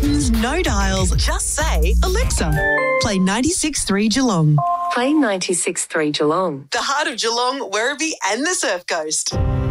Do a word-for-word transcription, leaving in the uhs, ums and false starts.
buttons, no dials. Just say, Alexa, play ninety-six point three Geelong. Play ninety-six point three Geelong. The heart of Geelong, Werribee and the Surf Coast.